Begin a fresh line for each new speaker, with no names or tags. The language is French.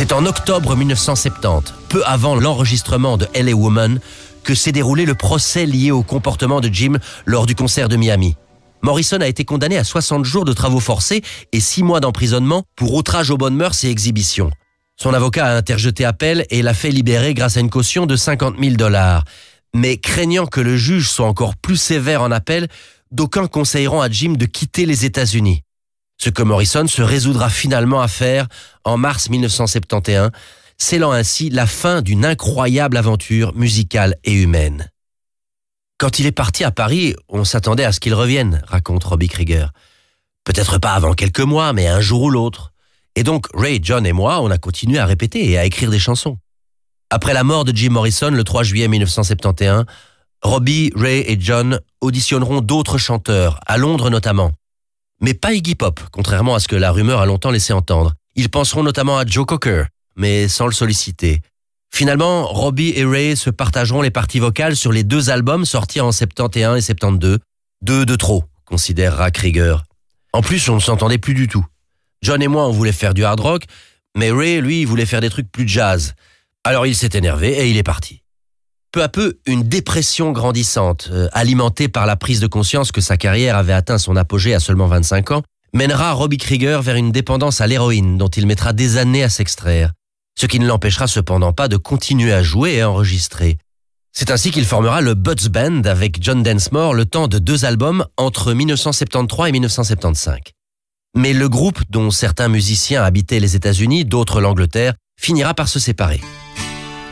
C'est en octobre 1970, peu avant l'enregistrement de LA Woman, que s'est déroulé le procès lié au comportement de Jim lors du concert de Miami. Morrison a été condamné à 60 jours de travaux forcés et 6 mois d'emprisonnement pour outrage aux bonnes mœurs et exhibition. Son avocat a interjeté appel et l'a fait libérer grâce à une caution de $50 000. Mais craignant que le juge soit encore plus sévère en appel, d'aucuns conseilleront à Jim de quitter les États-Unis. Ce que Morrison se résoudra finalement à faire en mars 1971, scellant ainsi la fin d'une incroyable aventure musicale et humaine. Quand il est parti à Paris, on s'attendait à ce qu'il revienne, raconte Robbie Krieger. Peut-être pas avant quelques mois, mais un jour ou l'autre. Et donc, Ray, John et moi, on a continué à répéter et à écrire des chansons. Après la mort de Jim Morrison, le 3 juillet 1971, Robbie, Ray et John auditionneront d'autres chanteurs, à Londres notamment. Mais pas Iggy Pop, contrairement à ce que la rumeur a longtemps laissé entendre. Ils penseront notamment à Joe Cocker, mais sans le solliciter. Finalement, Robbie et Ray se partageront les parties vocales sur les 2 albums sortis en 71 et 72. 2 de trop, considérera Krieger. En plus, on ne s'entendait plus du tout. John et moi, on voulait faire du hard rock, mais Ray, lui, il voulait faire des trucs plus jazz. Alors il s'est énervé et il est parti. Peu à peu, une dépression grandissante, alimentée par la prise de conscience que sa carrière avait atteint son apogée à seulement 25 ans, mènera Robbie Krieger vers une dépendance à l'héroïne dont il mettra des années à s'extraire. Ce qui ne l'empêchera cependant pas de continuer à jouer et à enregistrer. C'est ainsi qu'il formera le Butts Band avec John Densmore le temps de 2 albums entre 1973 et 1975. Mais le groupe, dont certains musiciens habitaient les États-Unis, d'autres l'Angleterre, finira par se séparer.